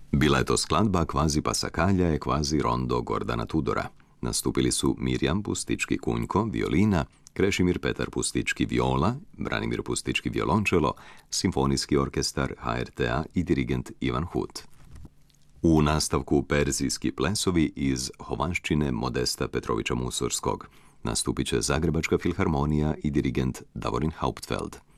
Bila je to skladba Kvazi Pasakalja i Kvazi Rondo Gordana Tudora. Nastupili su Mirjam Pustički Kunjko, violina, Krešimir Petar Pustički viola, Branimir Pustički violončelo, Simfonijski orkestar HRT-a i dirigent Ivan Hut. U nastavku perzijski plesovi iz Hovanščine Modesta Petrovića Musorskog. Nastupit će Zagrebačka filharmonija i dirigent Davorin Hauptfeld.